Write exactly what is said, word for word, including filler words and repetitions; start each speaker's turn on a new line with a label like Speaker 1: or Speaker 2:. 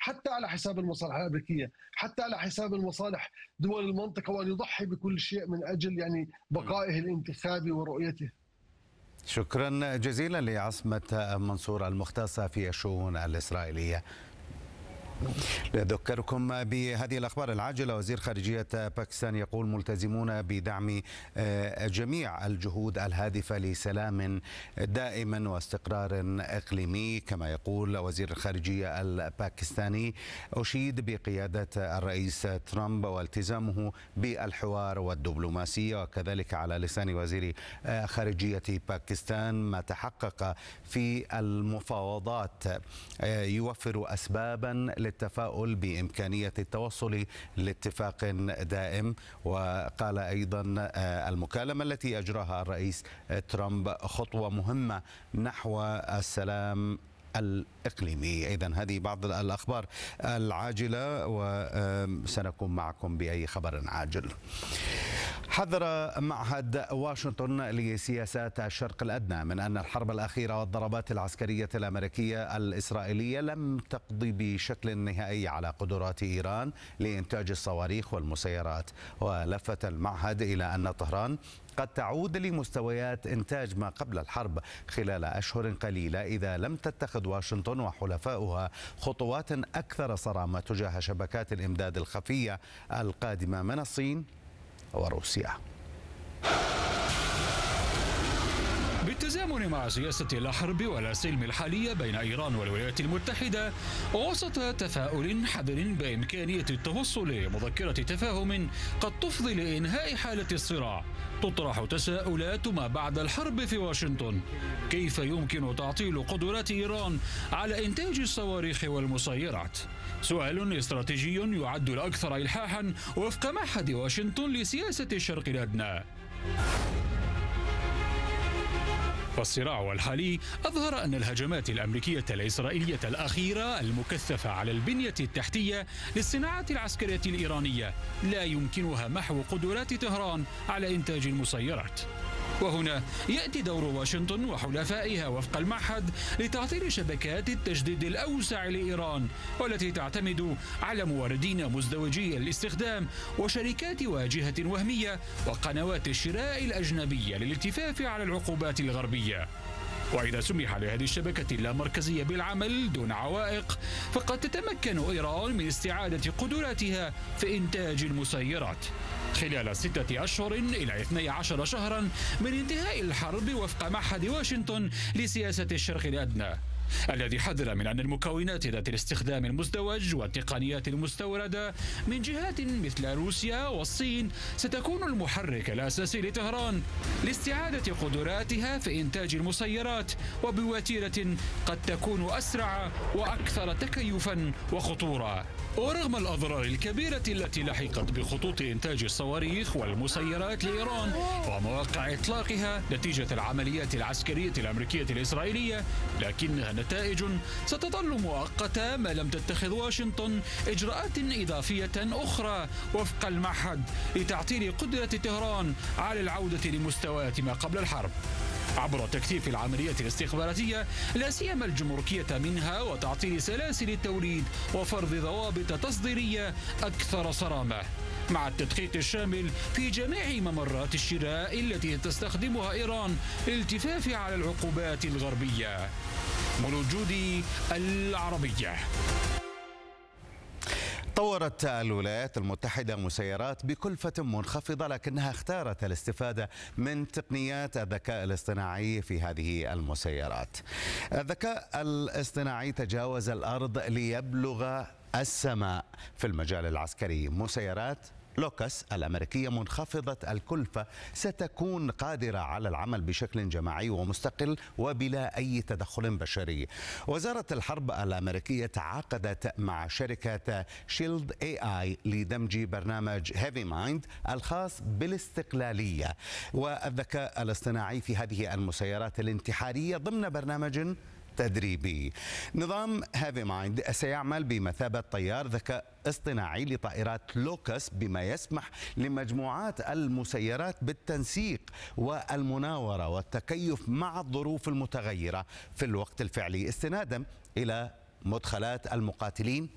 Speaker 1: حتى على حساب المصالح الامريكيه، حتى على حساب المصالح دول المنطقه، وان يضحي بكل شيء من اجل يعني بقائه الانتخابي ورؤيته.
Speaker 2: شكرا جزيلا لعصمة منصور المختصة في الشؤون الإسرائيلية. نذكركم بهذه الأخبار العاجلة. وزير خارجية باكستان يقول ملتزمون بدعم جميع الجهود الهادفة لسلام دائم واستقرار إقليمي. كما يقول وزير الخارجية الباكستاني أشيد بقيادة الرئيس ترامب والتزامه بالحوار والدبلوماسية. وكذلك على لسان وزير خارجية باكستان ما تحقق في المفاوضات يوفر أسبابا للتفاؤل بإمكانية التوصل لاتفاق دائم. وقال أيضا المكالمة التي أجراها الرئيس ترامب خطوة مهمة نحو السلام الإقليمي. إذن هذه بعض الأخبار العاجلة، وسنكون معكم بأي خبر عاجل. حذر معهد واشنطن لسياسات الشرق الأدنى من أن الحرب الأخيرة والضربات العسكرية الأمريكية الإسرائيلية لم تقضي بشكل نهائي على قدرات إيران لإنتاج الصواريخ والمسيرات. ولفت المعهد إلى أن طهران قد تعود لمستويات إنتاج ما قبل الحرب خلال أشهر قليلة إذا لم تتخذ واشنطن وحلفاؤها خطوات أكثر صرامة تجاه شبكات الإمداد الخفية القادمة من الصين وروسيا.
Speaker 3: بالتزامن مع سياسة لا حرب ولا سلم الحالية بين إيران والولايات المتحدة، ووسط تفاؤل حذر بإمكانية التوصل لمذكرة تفاهم قد تفضي لإنهاء حالة الصراع، تطرح تساؤلات ما بعد الحرب في واشنطن. كيف يمكن تعطيل قدرات إيران على إنتاج الصواريخ والمسيرات؟ سؤال استراتيجي يعد الأكثر إلحاحا وفق معهد واشنطن لسياسة الشرق الأدنى. فالصراع الحالي أظهر أن الهجمات الأمريكية الإسرائيلية الأخيرة المكثفة على البنية التحتية للصناعة العسكرية الإيرانية لا يمكنها محو قدرات طهران على إنتاج المسيرات. وهنا يأتي دور واشنطن وحلفائها وفق المعهد لتعطيل شبكات التجديد الأوسع لإيران، والتي تعتمد على موردين مزدوجي الاستخدام وشركات واجهة وهمية وقنوات الشراء الأجنبية للالتفاف على العقوبات الغربية. وإذا سمح لهذه الشبكة اللامركزية بالعمل دون عوائق، فقد تتمكن إيران من استعادة قدراتها في إنتاج المسيرات خلال ستة أشهر إلى اثني عشر شهرا من انتهاء الحرب وفق معهد واشنطن لسياسة الشرق الأدنى، الذي حذر من أن المكونات ذات الاستخدام المزدوج والتقنيات المستوردة من جهات مثل روسيا والصين ستكون المحرك الأساسي لطهران لاستعادة قدراتها في إنتاج المسيرات وبوتيرة قد تكون أسرع وأكثر تكيفا وخطورة. ورغم الأضرار الكبيرة التي لحقت بخطوط إنتاج الصواريخ والمسيرات لإيران ومواقع إطلاقها نتيجة العمليات العسكرية الأمريكية الإسرائيلية، لكنها نتائج ستظل مؤقتة ما لم تتخذ واشنطن إجراءات إضافية أخرى وفق المعهد لتعطيل قدرة طهران على العودة لمستويات ما قبل الحرب عبر تكثيف العمليات الاستخباراتية لا سيما الجمركية منها، وتعطيل سلاسل التوريد وفرض ضوابط تصديرية أكثر صرامة، مع التدقيق الشامل في جميع ممرات الشراء التي تستخدمها إيران للالتفاف على العقوبات الغربية. مولود جودي، العربية.
Speaker 2: طورت الولايات المتحدة مسيرات بكلفة منخفضة، لكنها اختارت الاستفادة من تقنيات الذكاء الاصطناعي في هذه المسيرات. الذكاء الاصطناعي تجاوز الأرض ليبلغ السماء في المجال العسكري. مسيرات لوكس الأمريكية منخفضة الكلفة ستكون قادرة على العمل بشكل جماعي ومستقل وبلا أي تدخل بشري. وزارة الحرب الأمريكية تعاقدت مع شركة شيلد اي اي لدمج برنامج هيفي مايند الخاص بالاستقلالية والذكاء الاصطناعي في هذه المسيرات الانتحارية ضمن برنامج تدريبي. نظام هيفي مايند سيعمل بمثابة طيار ذكاء اصطناعي لطائرات لوكس، بما يسمح لمجموعات المسيرات بالتنسيق والمناورة والتكيف مع الظروف المتغيرة في الوقت الفعلي، استنادا إلى مدخلات المقاتلين